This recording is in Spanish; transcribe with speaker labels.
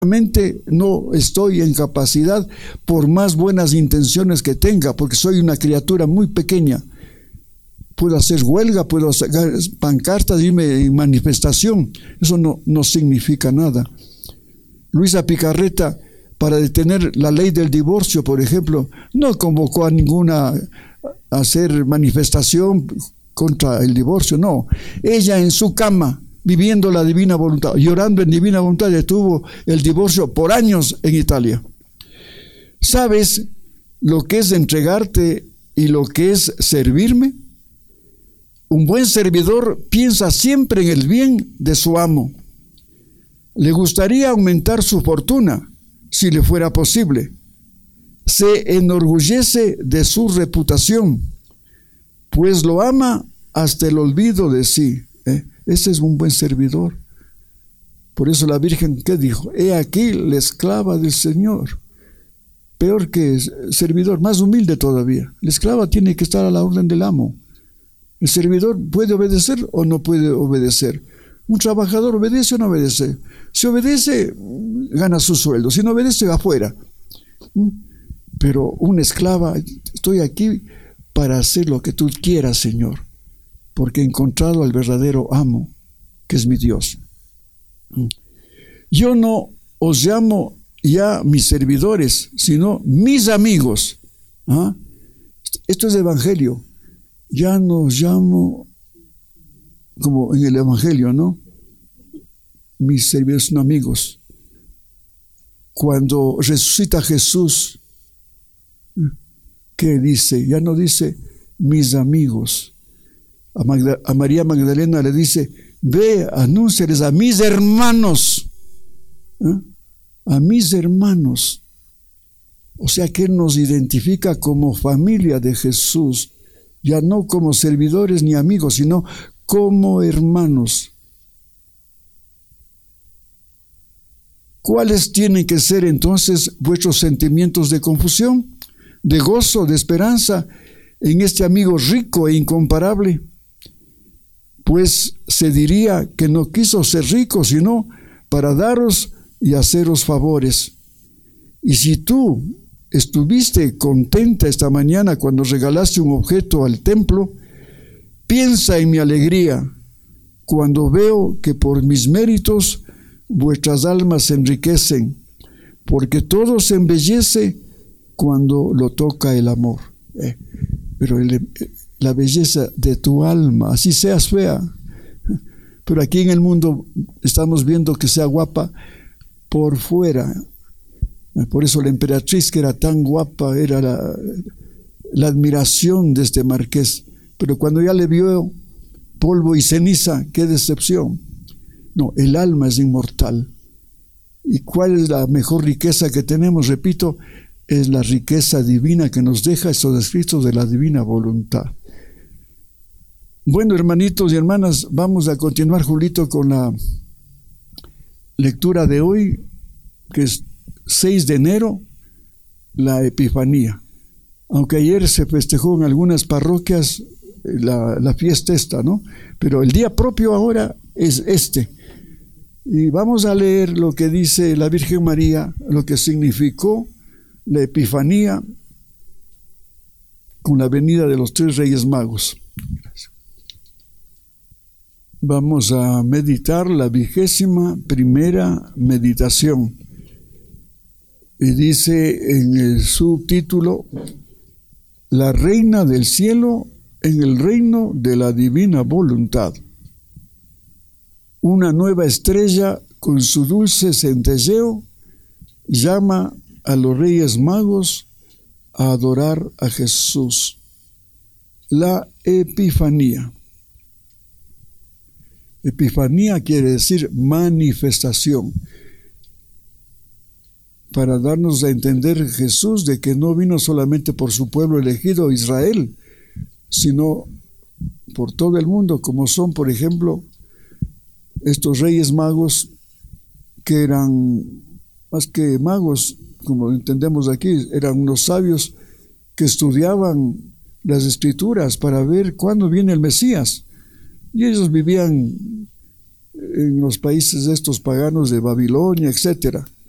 Speaker 1: no estoy en capacidad, por más buenas intenciones que tenga, porque soy una criatura muy pequeña. Puedo hacer huelga, puedo sacar pancartas, irme en manifestación. Eso no significa nada. Luisa Picarreta, para detener la ley del divorcio, por ejemplo, no convocó a ninguna a hacer manifestación contra el divorcio, no. Ella en su cama, viviendo la divina voluntad, llorando en divina voluntad, detuvo el divorcio por años en Italia. ¿Sabes lo que es entregarte y lo que es servirme? Un buen servidor piensa siempre en el bien de su amo. Le gustaría aumentar su fortuna, si le fuera posible. Se enorgullece de su reputación, pues lo ama hasta el olvido de sí. Ese es un buen servidor. Por eso la Virgen, ¿qué dijo? He aquí la esclava del Señor. Peor que servidor, más humilde todavía. La esclava tiene que estar a la orden del amo. El servidor puede obedecer o no puede obedecer. Un trabajador obedece o no obedece. Si obedece, gana su sueldo. Si no obedece, va afuera. Pero una esclava, estoy aquí para hacer lo que tú quieras, Señor, porque he encontrado al verdadero amo, que es mi Dios. Yo no os llamo ya mis servidores, sino mis amigos. Esto es evangelio. Ya no os llamo como en el evangelio, ¿no? Mis servidores son amigos. Cuando resucita Jesús, ¿qué dice? Ya no dice mis amigos. A María Magdalena le dice, ve, anúnciales a mis hermanos. A mis hermanos. O sea que Él nos identifica como familia de Jesús, ya no como servidores ni amigos, sino como hermanos. ¿Cuáles tienen que ser entonces vuestros sentimientos de confusión, de gozo, de esperanza en este amigo rico e incomparable? Pues se diría que no quiso ser rico, sino para daros y haceros favores. Y si tú estuviste contenta esta mañana cuando regalaste un objeto al templo, piensa en mi alegría cuando veo que por mis méritos vuestras almas se enriquecen, porque todo se embellece cuando lo toca el amor. Pero la belleza de tu alma, así seas fea, pero aquí en el mundo estamos viendo que sea guapa por fuera. Por eso la emperatriz, que era tan guapa, era la admiración de este marqués. Pero cuando ya le vio polvo y ceniza, qué decepción. No, el alma es inmortal. ¿Y cuál es la mejor riqueza que tenemos? Repito, es la riqueza divina que nos deja estos escritos de la divina voluntad. Bueno, hermanitos y hermanas, vamos a continuar, Julito, con la lectura de hoy, que es 6 de enero, la Epifanía. Aunque ayer se festejó en algunas parroquias la fiesta esta, ¿no? Pero el día propio ahora es este. Y vamos a leer lo que dice la Virgen María, lo que significó la Epifanía con la venida de los 3 Reyes Magos. Vamos a meditar la 21ª meditación. Y dice en el subtítulo, la Reina del Cielo en el reino de la divina voluntad. Una nueva estrella con su dulce centelleo llama a los Reyes Magos a adorar a Jesús. La Epifanía. Epifanía quiere decir manifestación. Para darnos a entender Jesús de que no vino solamente por su pueblo elegido, Israel, sino por todo el mundo, como son, por ejemplo, estos Reyes Magos, que eran más que magos, como entendemos aquí, eran unos sabios que estudiaban las Escrituras para ver cuándo viene el Mesías. Y ellos vivían en los países estos paganos de Babilonia, etcétera.